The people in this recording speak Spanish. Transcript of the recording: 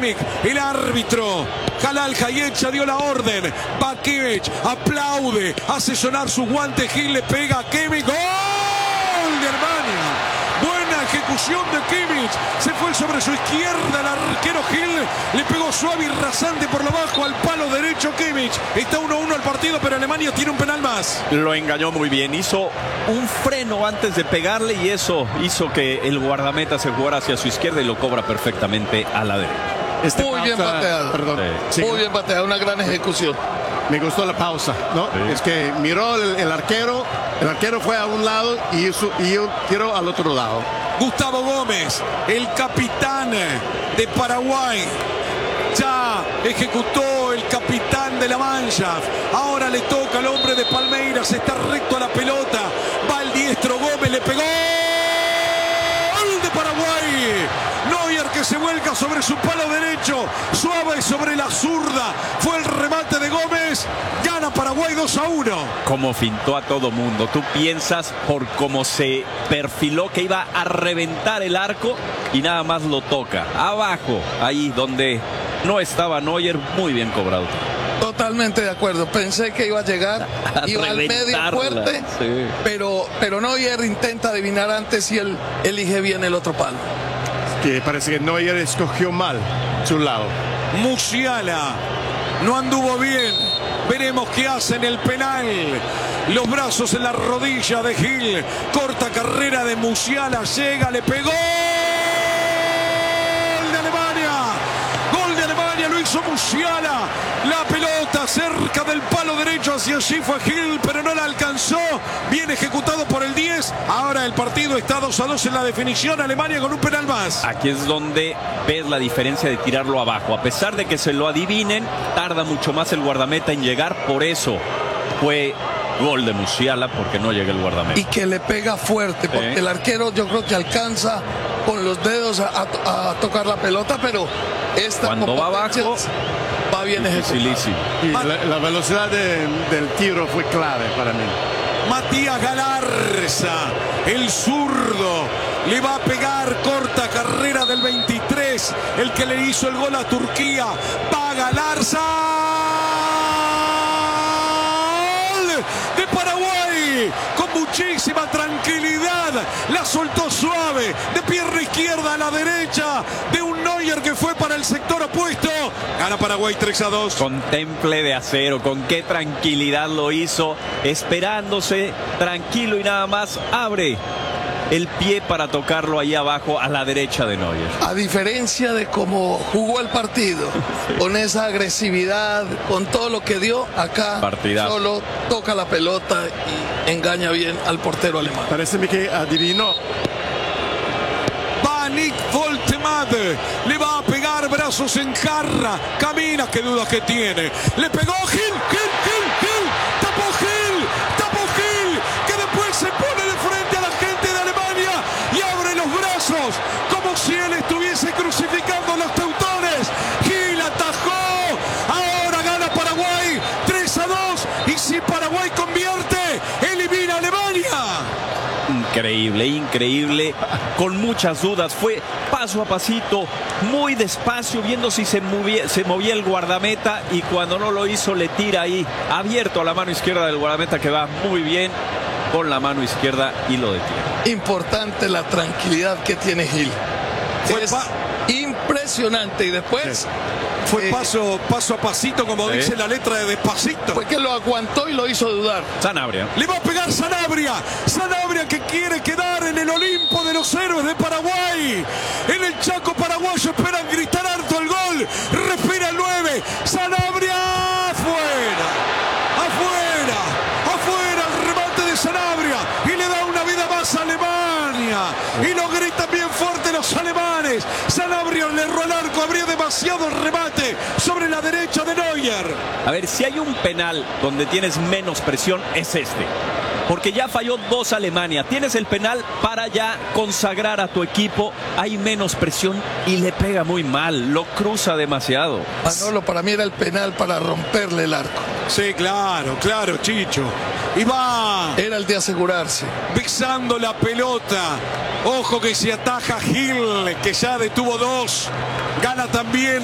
Kimmich, el árbitro Jalal Hayek ya dio la orden. Va Kimmich, aplaude, hace sonar su guante. Gil le pega a Kimmich. ¡Gol de Alemania! Buena ejecución de Kimmich. Se fue sobre su izquierda el arquero Gil. Le pegó suave y rasante por lo bajo al palo derecho Kimmich. Está 1-1 el partido, pero Alemania tiene un penal más. Lo engañó muy bien. Hizo un freno antes de pegarle y eso hizo que el guardameta se jugara hacia su izquierda y lo cobra perfectamente a la derecha. Muy bien pateado. Perdón. Sí. Muy bien pateado, una gran ejecución. Me gustó la pausa, ¿no? Sí. Es que miró el arquero fue a un lado y yo quiero al otro lado. Gustavo Gómez, el capitán de Paraguay, ya ejecutó el capitán de la Mannschaft. Ahora le toca al hombre de Palmeiras, está recto a la pelota, va el diestro Gómez, le pegó. ¡Gol de Paraguay! Neuer que se vuelca sobre su palo derecho, suave sobre la zurda. Fue el remate de Gómez. Gana Paraguay 2-1. Como fintó a todo mundo. Tú piensas por cómo se perfiló que iba a reventar el arco y nada más lo toca. Abajo, ahí donde no estaba Neuer, muy bien cobrado. Totalmente de acuerdo. Pensé que iba a llegar, iba al medio fuerte, sí. pero Neuer intenta adivinar antes y él elige bien el otro palo. Que parece que Neuer escogió mal su lado. Musiala no anduvo bien. Veremos qué hace en el penal. Los brazos en la rodilla de Gil. Corta carrera de Musiala. Llega, le pegó. ¡Gol de Alemania! Gol de Alemania, lo hizo Musiala. La pelota cerca del palo derecho, hacia allí fue Gil, pero no la alcanzó. Bien ejecutado por el 10. Ahora el partido está 2-2 en la definición. Alemania con un penal más. Aquí es donde ves la diferencia de tirarlo abajo. A pesar de que se lo adivinen, tarda mucho más el guardameta en llegar. Por eso fue gol de Musiala, porque no llega el guardameta. Y que le pega fuerte, porque el arquero yo creo que alcanza con los dedos a tocar la pelota, pero esta cuando va abajo va bien ejecutado. Y la velocidad del tiro fue clave para mí. Matías Galarza, el zurdo, le va a pegar. Corta carrera del 23, el que le hizo el gol a Turquía. Va Galarza. De Paraguay, con muchísima tranquilidad, la soltó suave, de pierna izquierda a la derecha, de un Neuer que fue para el sector opuesto. Gana Paraguay 3-2. Con temple de acero, con qué tranquilidad lo hizo, esperándose, tranquilo y nada más, abre el pie para tocarlo ahí abajo a la derecha de Neuer. A diferencia de cómo jugó el partido, sí, con esa agresividad, con todo lo que dio, acá partidazo. Solo toca la pelota y engaña bien al portero alemán. Parece que adivinó. Va Nick Voltemade, le va a pegar, brazos en jarra, camina, qué dudas que tiene. Le pegó Gil, tapó Gil, que después se pone de frente a la gente de Alemania y abre los brazos como si él estuviese crucificando a los teutones. Gil atajó, ahora gana Paraguay 3-2 y si Paraguay convierte, elimina a Alemania. Increíble, con muchas dudas, fue paso a pasito, muy despacio, viendo si se movía el guardameta, y cuando no lo hizo le tira ahí, abierto a la mano izquierda del guardameta, que va muy bien con la mano izquierda y lo detiene. Importante la tranquilidad que tiene Gil. Es impresionante, y después... Sí. Fue paso a pasito, como dice la letra de Despacito. Fue que lo aguantó y lo hizo dudar. Sanabria. Le va a pegar Sanabria. Sanabria que quiere quedar en el Olimpo de los héroes de Paraguay. En el Chaco paraguayo esperan gritar harto el gol. Respira el 9. Sanabria afuera. El remate de Sanabria. Y le da una vida más a Alemania. Y lo gritan bien fuerte los alemanes. Sanabria le erró al arco. Habría demasiado remate sobre la derecha de Neuer. A ver, si hay un penal donde tienes menos presión, es este. Porque ya falló 2 Alemania. Tienes el penal para ya consagrar a tu equipo. Hay menos presión y le pega muy mal. Lo cruza demasiado. Manolo, para mí era el penal para romperle el arco. Sí, claro, Chicho. Y va. Era el de asegurarse. Pisando la pelota. Ojo que se ataja Gil, que ya detuvo 2. Gana también